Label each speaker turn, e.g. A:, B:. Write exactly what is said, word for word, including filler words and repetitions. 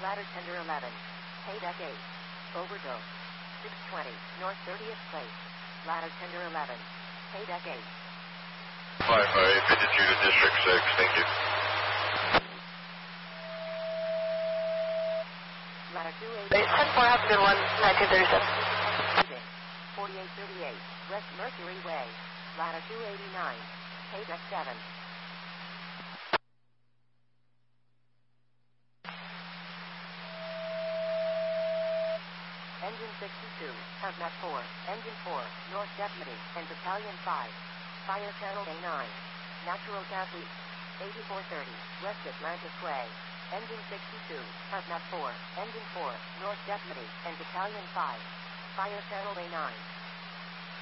A: Ladder Tender eleven. Paydeck eight. Overdose. six twenty, North thirtieth Place. Ladder Tender eleven. Paydeck eight.
B: five five eight, fifty-two to District six, thank you.
A: Ladder two eighty.
C: ten four, have a good one, nineteen thirty-seven.
A: forty-eight thirty-eight, West Mercury Way. Ladder two eighty-nine. Paydeck seven. Engine sixty-two, Hazmat four, Engine four, North Deputy, and Battalion five. Fire Channel A nine. Natural gas leak. eighty-four thirty, West Atlantic Way. Engine sixty-two, Hazmat four, Engine four, North Deputy, and Battalion five. Fire Channel A nine.